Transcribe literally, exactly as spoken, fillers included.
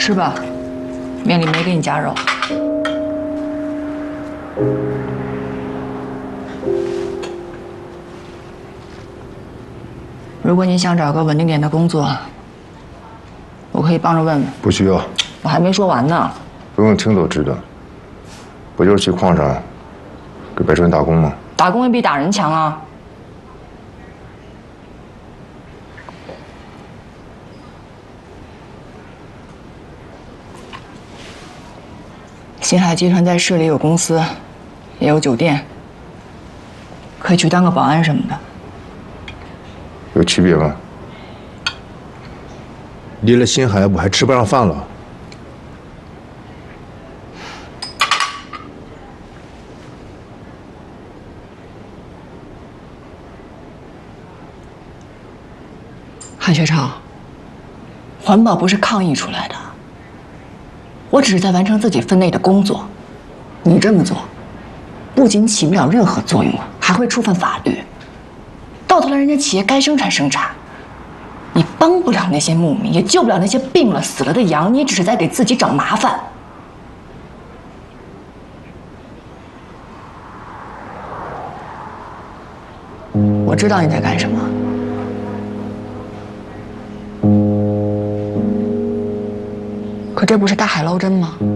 吃吧，面里没给你加肉。如果你想找个稳定点的工作，我可以帮着问问。 不需要。 我还没说完呢。 不用听都知道，不就是去矿上给白川打工吗？ 打工也比打人强啊。 星海集团在市里有公司，也有酒店，可以去当个保安什么的。 有区别吗？ 离了星海，我还吃不上饭了。 韩学超，环保不是抗议出来的。 我只是在完成自己分内的工作，你这么做，不仅起不了任何作用，还会触犯法律。到头来，人家企业该生产生产，你帮不了那些牧民，也救不了那些病了死了的羊，你只是在给自己找麻烦。我知道你在干什么。 可这不是大海捞针吗？